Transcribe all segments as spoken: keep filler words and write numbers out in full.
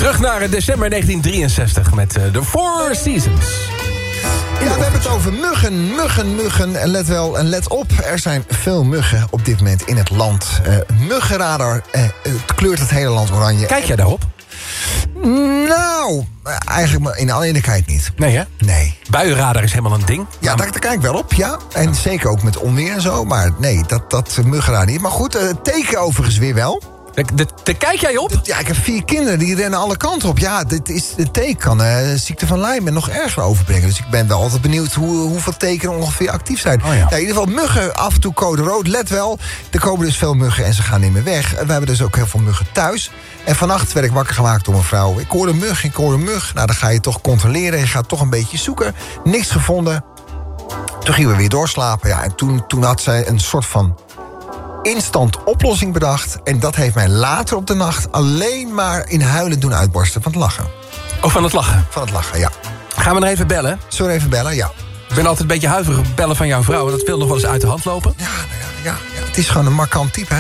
Terug naar december negentien drieënzestig met uh, The Four Seasons. Ja, we hebben het over muggen, muggen, muggen. En let wel, en let op, er zijn veel muggen op dit moment in het land. Uh, muggenradar, uh, het kleurt het hele land oranje. Kijk jij daarop? Nou, eigenlijk maar in alle eerlijkheid niet. Nee, hè? Nee. Buienradar is helemaal een ding. Ja, daar, daar kijk ik wel op, ja. En zeker ook met onweer en zo. Maar nee, dat, dat muggenradar niet. Maar goed, uh, teken overigens weer wel. Daar kijk jij op? Ja, ik heb vier kinderen, die rennen alle kanten op. Ja, dit is, de teken kan uh, ziekte van Lyme nog erger overbrengen. Dus ik ben wel altijd benieuwd hoe, hoeveel tekenen ongeveer actief zijn. Oh ja. Ja, in ieder geval muggen, af en toe code rood. Let wel, er komen dus veel muggen en ze gaan niet meer weg. We hebben dus ook heel veel muggen thuis. En vannacht werd ik wakker gemaakt door een vrouw. Ik hoor een mug, ik hoor een mug. Nou, dan ga je toch controleren. Je gaat toch een beetje zoeken. Niks gevonden. Toen gingen we weer doorslapen. Ja, en toen, toen had zij een soort van instant oplossing bedacht. En dat heeft mij later op de nacht alleen maar in huilen doen uitbarsten van het lachen. Oh, van het lachen? Van het lachen, ja. Gaan we nog even bellen? Zullen we even bellen? Ja. Ik ben altijd een beetje huiverig bellen van jouw vrouw. Dat wil nog wel eens uit de hand lopen. Ja, nou ja, ja, ja. Het is gewoon een markant type, hè?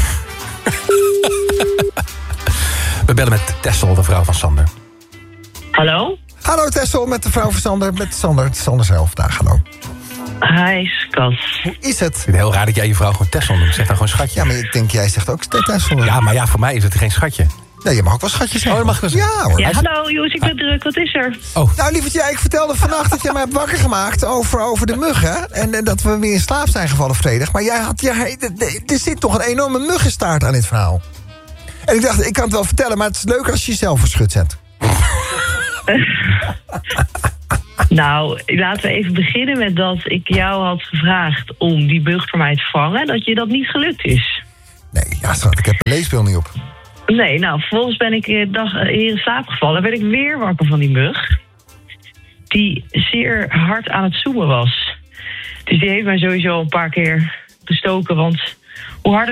We bellen met Tessel, de vrouw van Sander. Hallo? Hallo Tessel, met de vrouw van Sander. Met Sander, Sander zelf. Daar, hallo. Hi, skat. Hoe is het? Ik vind het heel raar dat jij je vrouw gewoon Tessel noemt. Zeg dan gewoon schatje. Ja, maar ik denk, jij zegt ook Tessel. Ja, maar ja, voor mij is het geen schatje. Nee, je mag ook wel schatje zeggen. Oh, dat mag ik wel zeggen. Ja, hoor. Ja, hallo, Joes, ik ben druk. Wat is er? Oh. Nou, lievertje, ik vertelde vannacht dat jij mij hebt wakker gemaakt over, over de muggen. En, en dat we weer in slaap zijn gevallen vredig. Maar jij had, jij, er zit toch een enorme muggenstaart aan dit verhaal. En ik dacht, ik kan het wel vertellen, maar het is leuker als je jezelf verschut zet. Nou, laten we even beginnen met dat ik jou had gevraagd om die bug voor mij te vangen. Dat je dat niet gelukt is. Nee, ja, schat, ik heb een leesbril niet op. Nee, nou, vervolgens ben ik de dag hier in slaap gevallen. werd ik weer wakker van die mug. Die zeer hard aan het zoemen was. Dus die heeft mij sowieso een paar keer gestoken, want hoe harder